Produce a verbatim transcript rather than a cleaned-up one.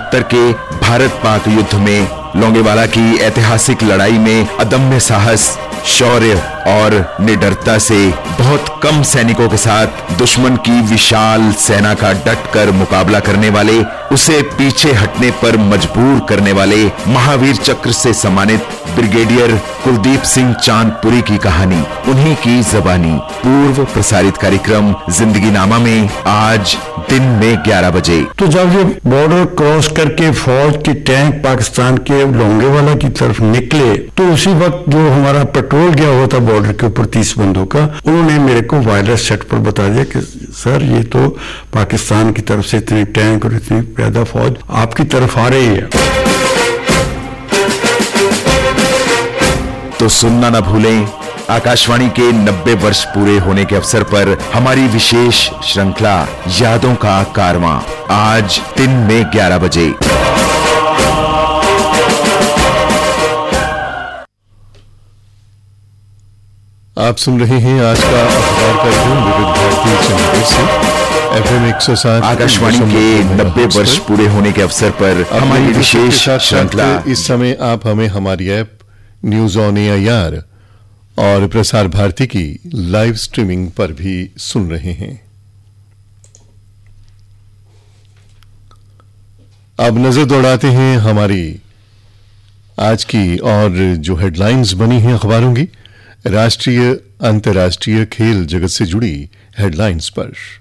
उनहत्तर के भारत पाक युद्ध में लोंगेवाला की ऐतिहासिक लड़ाई में अदम्य साहस, शौर्य और निडरता से बहुत कम सैनिकों के साथ दुश्मन की विशाल सेना का डटकर मुकाबला करने वाले, उसे पीछे हटने पर मजबूर करने वाले महावीर चक्र से सम्मानित ब्रिगेडियर कुलदीप सिंह चांदपुरी की कहानी, उन्हीं की ज़बानी पूर्व प्रसारित कार्यक्रम जिंदगी नामा में आज दिन में ग्यारह बजे। तो जब ये बॉर्डर क्रॉस करके फौज की टैंक पाकिस्तान के लोंगेवाला की तरफ निकले तो उसी वक्त जो हमारा पेट्रोल गया हुआ था बॉर्डर के ऊपर तीस बंदों का, उन्होंने मेरे को वायरलेस सेट पर बता दिया कि सर ये तो पाकिस्तान की तरफ से इतने टैंक और इतनी प्यादा फौज आपकी तरफ आ रही है। तो सुनना न भूलें, आकाशवाणी के नब्बे वर्ष पूरे होने के अवसर पर हमारी विशेष श्रृंखला यादों का कारवां आज दिन में ग्यारह बजे। आप सुन रहे हैं आज का अखबार कार्यक्रम विविध भारती चंडीगढ़ से एफएम एक सौ सात। आकाशवाणी के नब्बे वर्ष पूरे होने के अवसर पर हमारी विशेष श्रृंखला। इस समय आप हमें हमारी ऐप न्यूज ऑन एआईआर और प्रसार भारती की लाइव स्ट्रीमिंग पर भी सुन रहे हैं। अब नजर दौड़ाते हैं हमारी आज की और जो हेडलाइंस बनी हैं अखबारों की, राष्ट्रीय अंतर्राष्ट्रीय खेल जगत से जुड़ी हेडलाइंस पर।